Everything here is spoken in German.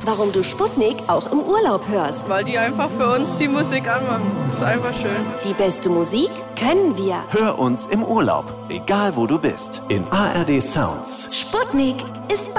warum du Sputnik auch im Urlaub hörst. Weil die einfach für uns die Musik anmachen. Das ist einfach schön. Die beste Musik können wir. Hör uns im Urlaub, egal wo du bist, in ARD Sounds. Sputnik ist